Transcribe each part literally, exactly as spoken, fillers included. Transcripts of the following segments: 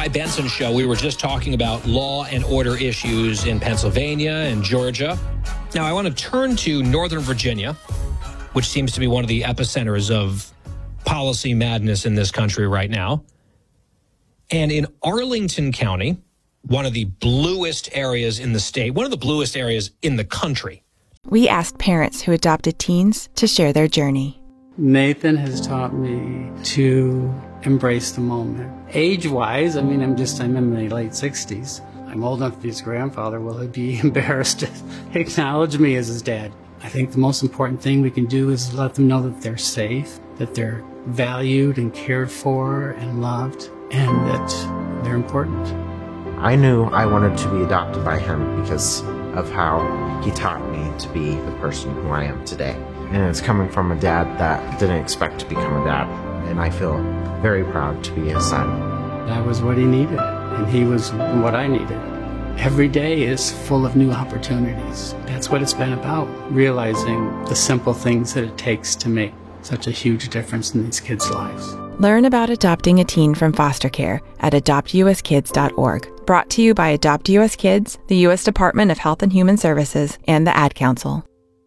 Guy Benson Show. We were just talking about law and order issues in Pennsylvania and Georgia. Now, I want to turn to Northern Virginia, which seems to be one of the epicenters of policy madness in this country right now. And in Arlington County, one of the bluest areas in the state, one of the bluest areas in the country. We asked parents who adopted teens to share their journey. Nathan has taught me to embrace the moment. Age-wise, I mean, I'm just, I'm in my late sixties. I'm old enough to be his grandfather. Will he be embarrassed to acknowledge me as his dad? I think the most important thing we can do is let them know that they're safe, that they're valued and cared for and loved, and that they're important. I knew I wanted to be adopted by him because of how he taught me to be the person who I am today. And it's coming from a dad that didn't expect to become a dad. And I feel very proud to be his son. That was what he needed, and he was what I needed. Every day is full of new opportunities. That's what it's been about, realizing the simple things that it takes to make such a huge difference in these kids' lives. Learn about adopting a teen from foster care at adopt u s kids dot org. Brought to you by Adopt U S Kids, the U S Department of Health and Human Services, and the Ad Council.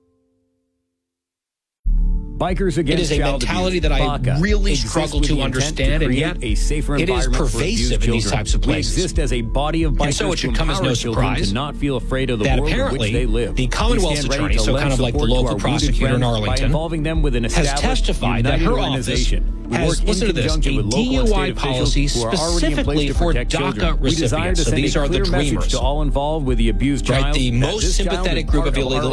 Bikers Against It is a mentality that I really struggle to understand, and yet a safer it is pervasive in these types of We places. exist as a body of bikers And so it should come as no to empower children surprise to not feel afraid of the that world in which apparently they live. the Commonwealth's We stand ready attorney, to so lend kind of like the support to local our wounded prosecutor in friends Arlington, by involving them with an has established, testified that united her office organization. We has, work in listen to this, conjunction a with local D U and I state policy officials who are already in place specifically to for protect DACA children. We desire recipients. to So send these a are the clear message dreamers. to all involved with the abused Right, child. the that most this child is sympathetic group part of illegal